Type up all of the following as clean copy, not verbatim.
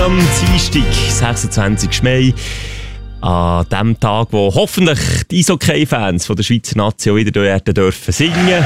Am Dienstag, 26. Mai, an dem Tag, wo hoffentlich die Eishockey-Fans von der Schweizer Nation wieder dürfen singen.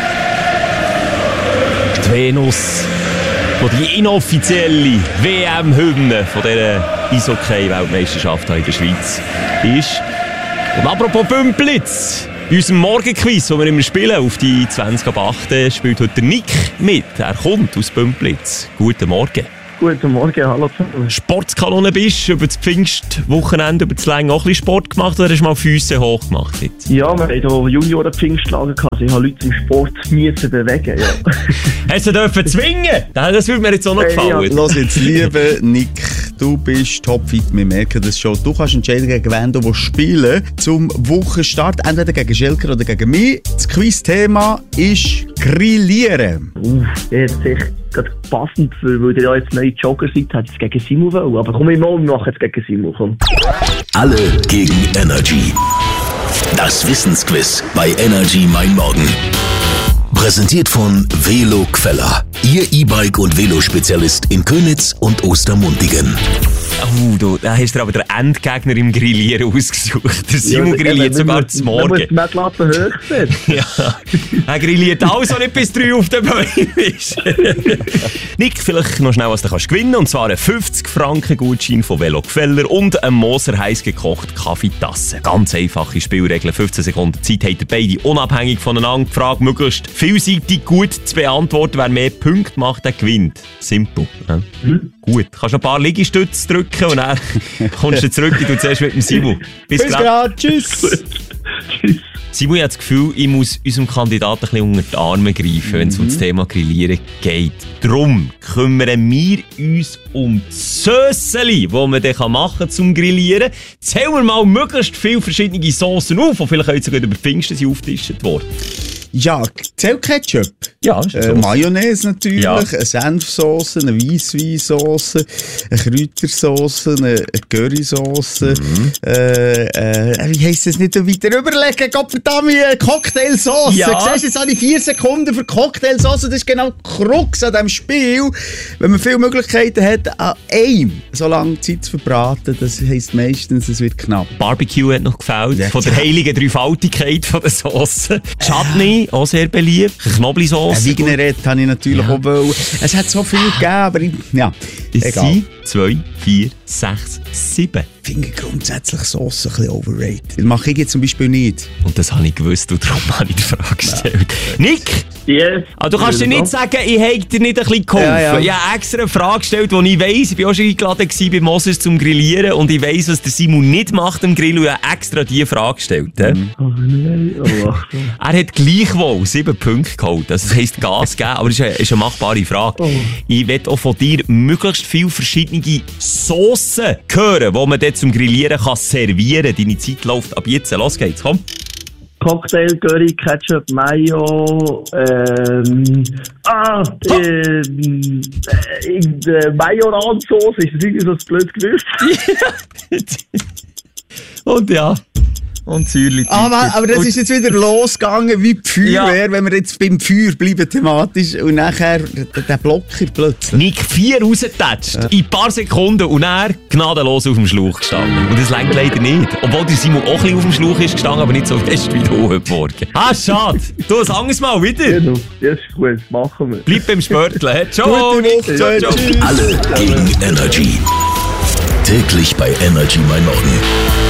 Die Venus, wo die inoffizielle WM-Hymne von dieser Eishockey-Weltmeisterschaft in der Schweiz ist. Und apropos Bümplitz, bei unserem Morgenquiz, wo wir immer spielen, auf die 20:08, spielt heute der Nick mit. Er kommt aus Bümplitz. Guten Morgen. Guten Morgen, hallo zusammen. Sportskanone bist, über das Pfingstwochenende, über das Länge auch ein bisschen Sport gemacht oder hast du mal Füße hoch gemacht jetzt? Ja, wir hatten hier Junioren-Pfingstlager gehabt. Ich habe Leute im Sport bewegen, ja. Hast du dürfen zwingen? Das würde mir jetzt auch noch gefallen. Ja. Lass jetzt, liebe Nick, du bist topfit, wir merken das schon. Du kannst entscheiden, gegen wen du spielen willst. Zum Wochenstart, entweder gegen Schelker oder gegen mich. Das Quiz-Thema ist Grillieren. Jetzt echt gerade passend, weil ihr ja jetzt neue Jogger seid, hätte ich es gegen Simon wollen. Aber komm, wir machen jetzt gegen Simon. Komm. Alle gegen Energy. Das Wissensquiz bei Energy Mein Morgen. Präsentiert von Velo Queller. Ihr E-Bike- und Velo-Spezialist in Köniz und Ostermundigen. Oh, da hast du aber den Endgegner im Grillieren ausgesucht. Der Simon grilliert sogar zum Morgen. Man muss die Messlatte hochsetzen. Ja, er grilliert alles, was nicht bis 3 auf den Bäumen ist. Nick, vielleicht noch schnell, was du gewinnen kannst. Und zwar einen 50-Franken-Gutschein von Velo Queller und einen Moser heiß gekochte Kaffeetasse. Ganz einfache Spielregeln. 15 Sekunden Zeit habt ihr beide unabhängig voneinander. Die Frage möglichst vielseitig gut zu beantworten. Wer mehr Punkte macht, der gewinnt. Simpel. Ja? Gut. Du kannst noch ein paar Liegestütze drücken und dann kommst du zurück und du zuerst mit dem Simon. Bis gleich. Tschüss. Tschüss. Simon, ich habe das Gefühl, ich muss unserem Kandidaten ein bisschen unter die Arme greifen, wenn es um das Thema Grillieren geht. Darum kümmern wir uns um die Sösseli, die man dann machen kann zum Grillieren. Zählen wir mal möglichst viele verschiedene Soßen auf, die vielleicht heute sogar über Pfingsten aufgetischt worden. Ja, zählt Ketchup. Ja, ist so. Mayonnaise natürlich, Ja. eine Senfsauce, eine Weissweinsauce, eine Kräutersauce, eine Currysauce. Wie heisst das nicht so weiter überlegen? Gottverdammt, Cocktailsauce. Ja. Siehst du, jetzt habe ich 4 Sekunden für Cocktailsauce. Das ist genau die Krux an diesem Spiel. Wenn man viele Möglichkeiten hat, an einem so lange Zeit zu verbraten, das heisst meistens, es wird knapp. Barbecue hat noch gefällt, Ja. von der heiligen Dreifaltigkeit von der Sauce. Chutney, auch sehr beliebt. Knoblauchsauce. Vinaigrette habe ich natürlich auch wollen. Es hat so viel gegeben, aber ja, Es egal. sind 2, 4, 6, 7. Ich finde grundsätzlich Sauce ein bisschen overrated. Das mache ich jetzt zum Beispiel nicht. Und das habe ich gewusst und darum habe ich die Frage gestellt. Nick, Yes. du kannst dir nicht sagen, ich hätte dir nicht ein bisschen geholfen. Ja. Ich habe extra eine Frage gestellt, die ich weiss. Ich war auch schon eingeladen bei Moses zum Grillieren und ich weiss, was der Simon nicht macht im Grill und ich habe extra diese Frage gestellt. Oh nein, oh Achtung. Er hat gleichwohl 7 Punkte geholt. Also das heisst Gas geben, aber das ist eine machbare Frage. Oh. Ich will auch von dir möglichst viele verschiedene Soßen hören, die man dort zum Grillieren kann servieren kann. Deine Zeit läuft ab jetzt. Los geht's, komm. Cocktail, Curry, Ketchup, Mayo, Majoran-Sauce, ist das irgendwie so ein blödes Gericht? Und ja. Und Zürich. Aber das ist jetzt wieder losgegangen wie die Feuerwehr, Ja. wenn wir jetzt beim Feuer bleiben thematisch und nachher der Blocker plötzlich. Nick 4 rausgetatscht, in ein paar Sekunden und er gnadenlos auf dem Schlauch gestanden. Und das lenkt leider nicht. Obwohl der Simon auch ein bisschen auf dem Schlauch ist gestanden, aber nicht so fest wie du heute Morgen. Ah, schade. Du, ein anderes Mal wieder. Genau, das ist gut, machen wir. Bleib beim Spörtchen. Hey, ciao, Gute Nick. Woche. Ciao, ciao. Tschüss. Alle gegen Energy. Täglich bei Energy Mein Morgen.